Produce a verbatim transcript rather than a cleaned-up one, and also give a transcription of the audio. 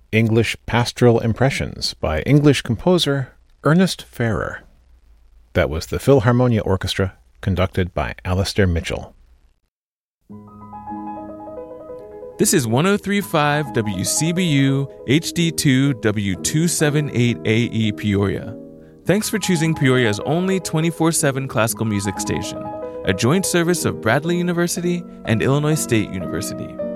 English Pastoral Impressions by English composer Ernest Ferrer. That was the Philharmonia Orchestra, conducted by Alistair Mitchell. This is one oh three point five W C B U H D two W two seventy-eight A E Peoria. Thanks for choosing Peoria's only twenty-four seven classical music station, a joint service of Bradley University and Illinois State University.